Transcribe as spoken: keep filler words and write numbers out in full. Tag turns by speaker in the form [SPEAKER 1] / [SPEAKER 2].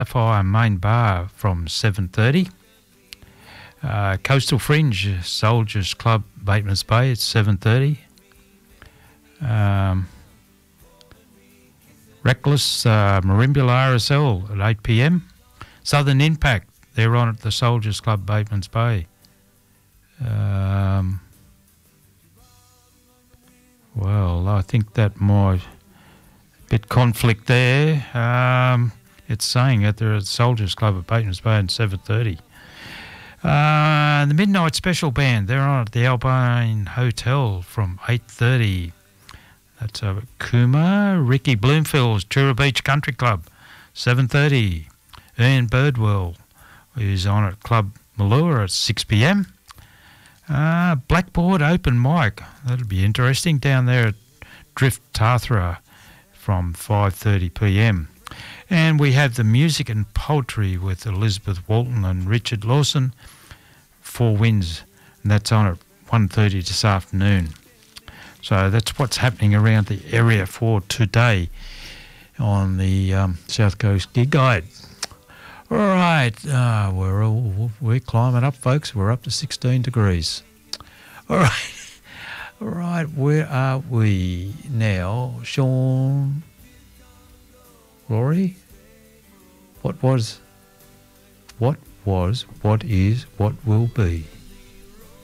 [SPEAKER 1] Sapphire Main Bar from seven thirty. Uh, Coastal Fringe Soldiers Club, Batemans Bay at seven thirty. Um, Reckless uh, Marimbula R S L at eight p m. Southern Impact, they're on at the Soldiers Club, Batemans Bay. Um, well, I think that might bit conflict there. Um, it's saying that they're at the Soldiers Club at Batemans Bay at seven thirty. Uh, the Midnight Special Band, they're on at the Alpine Hotel from eight thirty. That's over at Cooma. Ricky Bloomfield's Truro Beach Country Club, seven thirty. Ian Birdwell is on at Club Malua at six p m. Uh, Blackboard Open Mic, that'll be interesting, down there at Drift Tathra from five thirty p m. And we have the Music and Poetry with Elizabeth Walton and Richard Lawson, Four Winds, and that's on at one thirty this afternoon. So that's what's happening around the area for today on the um, South Coast Gig Guide. All right, uh, we're all, we're climbing up, folks. We're up to sixteen degrees. All right, all right. Where are we now, Sean? Rory? What was? What was? What is? What will be?